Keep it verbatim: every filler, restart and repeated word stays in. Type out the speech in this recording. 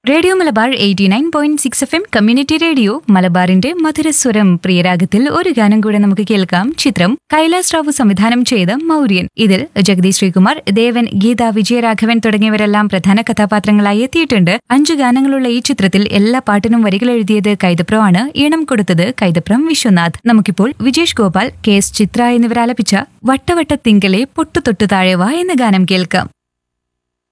Radio Malabar eighty nine point six F M community radio മലബാറിന്റെ മധുരസ്വരം പ്രിയരാഗത്തിൽ ഒരു ഗാനം കൂടെ നമുക്ക് കേൾക്കാം. ചിത്രം കൈലാസ് റാവു സംവിധാനം ചെയ്ത മൗര്യൻ. ഇതിൽ ജഗദീഷ് ശ്രീകുമാർ, ദേവൻ, ഗീത, വിജയരാഘവൻ തുടങ്ങിയവരെല്ലാം പ്രധാന കഥാപാത്രങ്ങളായി എത്തിയിട്ടുണ്ട്. അഞ്ചു ഗാനങ്ങളുള്ള ഈ ചിത്രത്തിൽ എല്ലാ പാട്ടിനും വരികൾ എഴുതിയത് കൈതപ്രം ആണ്. ഈണം കൊടുത്തത് കൈതപ്രം വിശ്വനാഥ്. നമുക്കിപ്പോൾ വിജേഷ് ഗോപാൽ, കെ എസ് ചിത്ര എന്നിവരാലപിച്ച വട്ടവട്ട തിങ്കലെ പൊട്ടുതൊട്ടു താഴെവ എന്ന ഗാനം കേൾക്കാം.